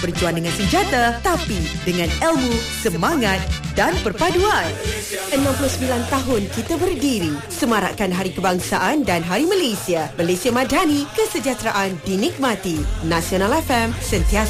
Berjuang dengan senjata tapi dengan ilmu, semangat dan perpaduan. 69 tahun kita berdiri, semarakkan Hari Kebangsaan dan Hari Malaysia. Malaysia Madani, kesejahteraan dinikmati. Nasional FM, sentiasa